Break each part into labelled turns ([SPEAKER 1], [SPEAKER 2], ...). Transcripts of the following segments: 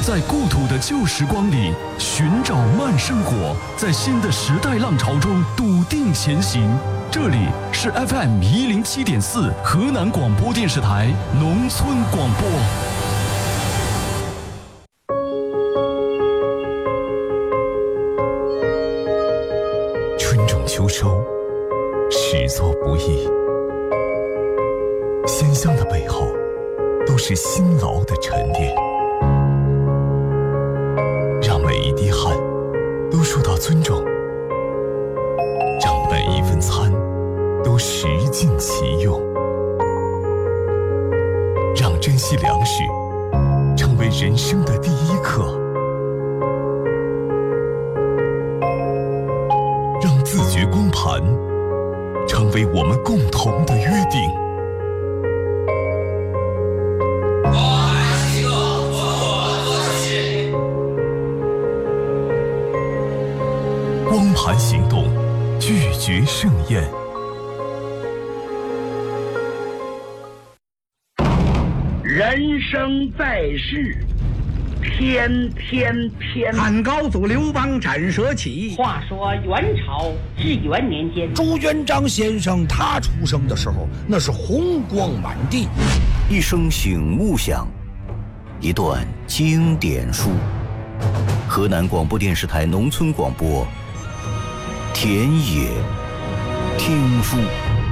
[SPEAKER 1] 在故土的旧时光里寻找慢生活，在新的时代浪潮中笃定前行。这里是 FM107.4 河南广播电视台农村广播。
[SPEAKER 2] 春种秋收，始作不易。鲜香的背后，都是辛劳的沉淀。让每一滴汗都受到尊重，让每一份餐都食尽其用，让珍惜粮食成为人生的第一课，让自觉光盘成为我们共同的约定。光盘行动，拒绝盛宴。
[SPEAKER 3] 人生在世，天天偏。
[SPEAKER 4] 汉高祖刘邦斩蛇起。
[SPEAKER 5] 话说元朝至元年间，
[SPEAKER 4] 朱元璋先生他出生的时候，那是红光满地。
[SPEAKER 6] 一声醒目响，一段经典书。河南广播电视台农村广播，田野听书。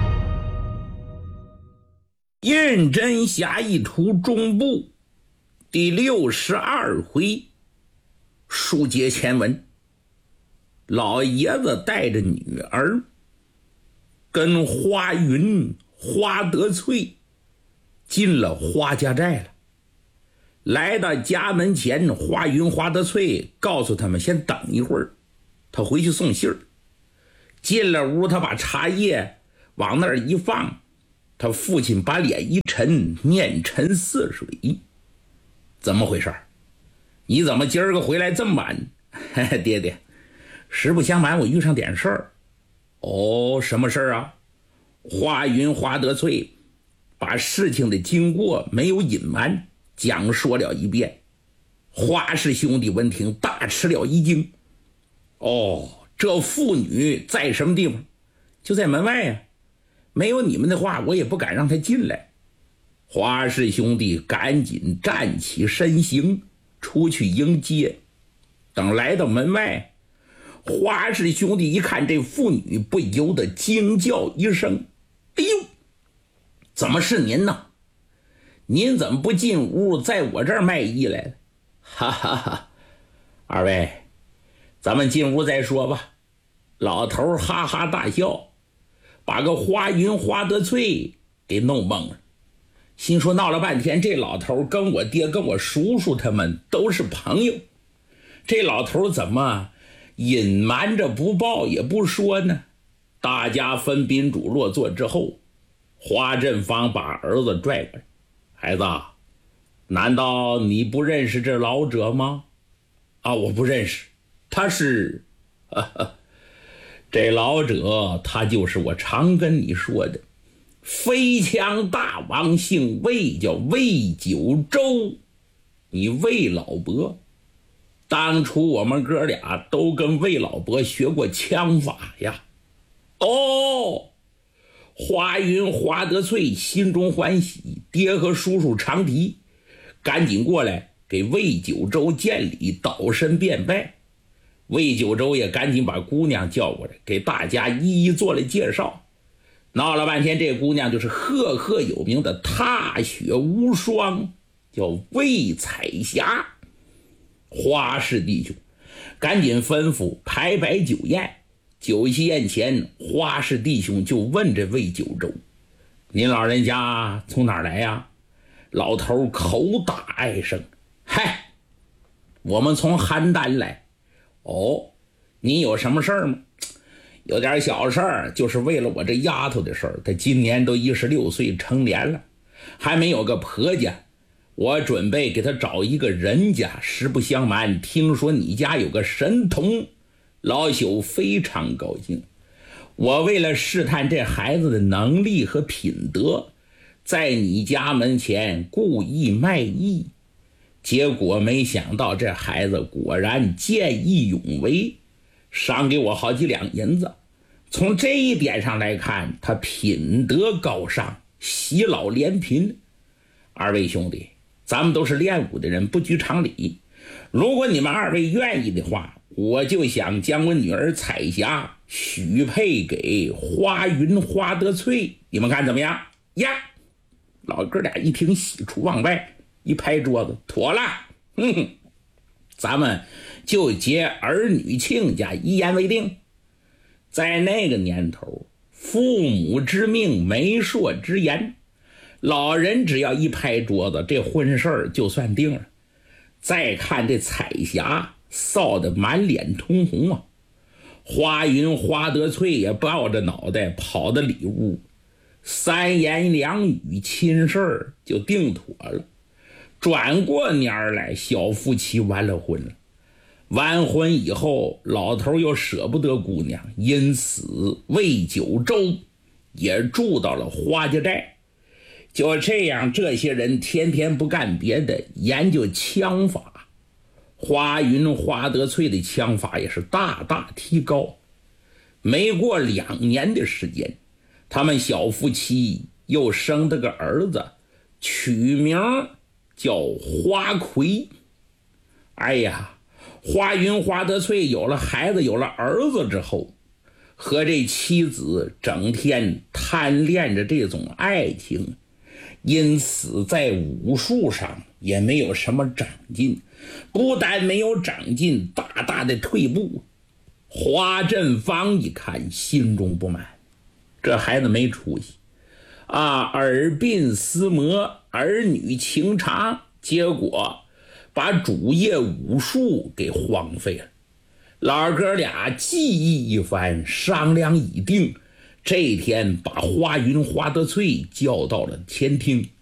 [SPEAKER 3] 胤禛侠义图中部第62回，书接前文。老爷子带着女儿跟花云、花德翠进了花家寨了。来到家门前，花云、花德翠告诉他们先等一会儿，他回去送信儿。进了屋，他把茶叶往那儿一放，他父亲把脸一沉，面沉似水。怎么回事？你怎么今儿个回来这么晚？爹爹，实不相瞒，我遇上点事儿。哦，什么事儿啊？花云、花德翠把事情的经过没有隐瞒，讲说了一遍。花氏兄弟闻听，大吃了一惊。哦，这妇女在什么地方？就在门外呀。没有你们的话，我也不敢让她进来。花氏兄弟赶紧站起身形，出去迎接。等来到门外，花氏兄弟一看这妇女，不由得惊叫一声：“哎呦，怎么是您呢？您怎么不进屋，在我这儿卖艺来了？”哈哈哈，二位，咱们进屋再说吧。老头哈哈大笑，把个花云、花德翠给弄懵了，心说闹了半天，这老头跟我爹跟我叔叔他们都是朋友，这老头怎么隐瞒着不报也不说呢？大家分宾主落座之后，花振芳把儿子拽过来：“孩子，难道你不认识这老者吗？”“啊，我不认识，他是……这老者他就是我常跟你说的飞枪大王，姓魏，叫魏九州，你魏老伯。当初我们哥俩都跟魏老伯学过枪法呀。”哦，花云、花德翠心中欢喜，爹和叔叔长笛赶紧过来给魏九州见礼，倒身便拜。魏九州也赶紧把姑娘叫过来，给大家一一做了介绍。闹了半天，这姑娘就是赫赫有名的踏雪无双，叫魏彩霞。花氏弟兄赶紧吩咐排摆酒宴。酒席宴前，花氏弟兄就问这魏九州：“您老人家从哪儿来呀？”老头口打哀声：“嗨，我们从邯郸来。”“哦，你有什么事儿吗？”“有点小事儿，就是为了我这丫头的事儿。她今年都16岁成年了，还没有个婆家，我准备给她找一个人家。实不相瞒，听说你家有个神童，老朽非常高兴。我为了试探这孩子的能力和品德，在你家门前故意卖艺。 结果没想到这孩子果然见义勇为，赏给我好几两银子。从这一点上来看，他品德高尚，喜老怜贫。二位兄弟，咱们都是练武的人，不拘常理。如果你们二位愿意的话，我就想将我女儿彩霞许配给花云花德翠，你们看怎么样呀？老哥俩一听，喜出望外，一拍桌子，妥了，咱们就结儿女亲家，一言为定。在那个年头，父母之命，媒妁之言，老人只要一拍桌子，这婚事儿就算定了。再看这彩霞臊得满脸通红啊，花云花德翠也抱着脑袋跑到里屋，三言两语亲事儿就定妥了。转过年来，小夫妻完了婚了。完婚以后，老头又舍不得姑娘，因此魏九州也住到了花家寨。就这样，这些人天天不干别的，研究枪法。花云花德翠的枪法也是大大提高。没过2年的时间，他们小夫妻又生了个儿子，取名叫花魁。哎呀，花云花德翠有了孩子，有了儿子之后，和这妻子整天贪恋着这种爱情，因此在武术上也没有什么长进，不但没有长进，大大的退步。花振芳一看，心中不满，这孩子没出息啊，耳鬓厮磨，儿女情长，结果把主业武术给荒废了。老哥俩计议一番，商量已定，这天把花云花德翠叫到了前厅，